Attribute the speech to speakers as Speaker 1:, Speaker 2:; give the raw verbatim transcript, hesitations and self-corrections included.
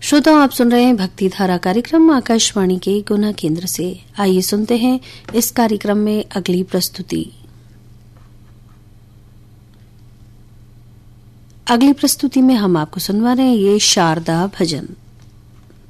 Speaker 1: श्रोताओं, आप सुन रहे हैं भक्ति धारा कार्यक्रम आकाशवाणी के गुना केंद्र से। आइए सुनते हैं इस कार्यक्रम में अगली प्रस्तुति। अगली प्रस्तुति में हम आपको सुनवा रहे हैं ये शारदा भजन।